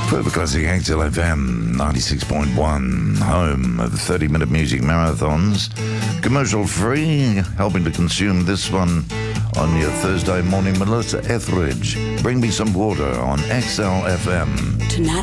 Forever Classic XL FM 96.1, home of 30-minute music marathons. Commercial free, helping to consume this one on your Thursday morning. Melissa Etheridge, Bring Me Some Water on XL FM. Tonight